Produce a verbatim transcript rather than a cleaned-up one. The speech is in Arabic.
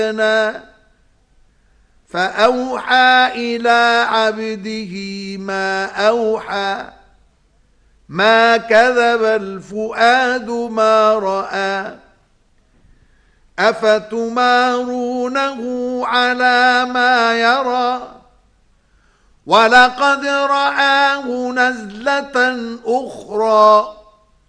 فأوحى إلى عبده ما أوحى ما كذب الفؤاد ما رأى أفتمارونه على ما يرى ولقد رآه نزلة أخرى